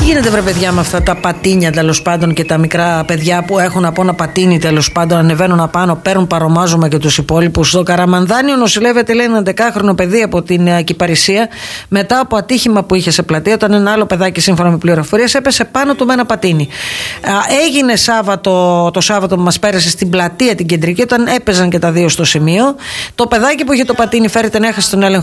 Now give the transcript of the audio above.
γίνεται βρε παιδιά με αυτά τα πατίνια τέλος πάντων και τα μικρά παιδιά που έχουν από ένα πατίνι τέλος πάντων, ανεβαίνουν απάνω, παίρνουν παρομάζωμα και τους υπόλοιπους. Στο Καραμανδάνιο νοσηλεύεται, λέει, ένα 11χρονο παιδί από την Κυπαρισία μετά από ατύχημα που είχε σε πλατεία, όταν ένα άλλο παιδάκι, σύμφωνα με πληροφορίες, έπεσε πάνω του με ένα πατίνι. Έγινε το Σάββατο που μας πέρασε στην πλατεία την κεντρική, όταν έπαιζαν και τα δύο στο σημείο. Το παιδάκι που είχε το πατίνι φέρεται να έχασε τον έλεγχο